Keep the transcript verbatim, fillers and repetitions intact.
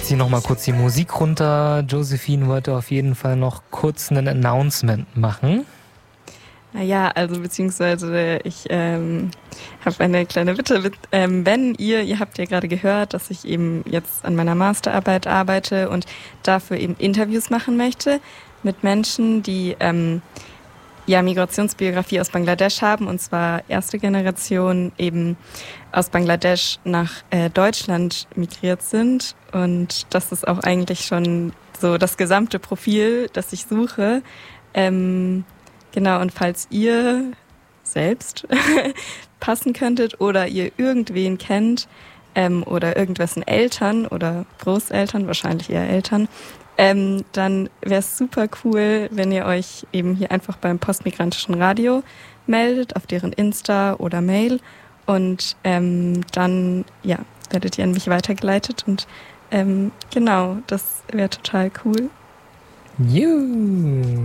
Ich ziehe noch mal kurz die Musik runter. Josephine wollte auf jeden Fall noch kurz ein Announcement machen. Naja, also beziehungsweise ich ähm, habe eine kleine Bitte. Ähm, wenn ihr, ihr habt ja gerade gehört, dass ich eben jetzt an meiner Masterarbeit arbeite und dafür eben Interviews machen möchte mit Menschen, die ähm, ja Migrationsbiografie aus Bangladesch haben, und zwar erste Generation eben aus Bangladesch nach äh, Deutschland migriert sind. Und das ist auch eigentlich schon so das gesamte Profil, das ich suche. Ähm, Genau, und falls ihr selbst passen könntet oder ihr irgendwen kennt ähm, oder irgendwessen Eltern oder Großeltern, wahrscheinlich eher Eltern, ähm, dann wäre es super cool, wenn ihr euch eben hier einfach beim Postmigrantischen Radio meldet, auf deren Insta oder Mail, und ähm, dann ja, werdet ihr an mich weitergeleitet und ähm, genau, das wäre total cool. Juhu.